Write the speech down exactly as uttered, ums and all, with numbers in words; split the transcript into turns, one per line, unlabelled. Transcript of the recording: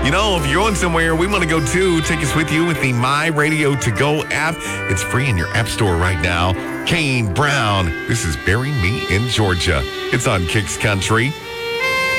You know, if you're going somewhere, we want to go too. Take us with you with the My Radio To Go app. It's free in your app store right now. Kane Brown, this is Bury Me in Georgia. It's on Kicks Country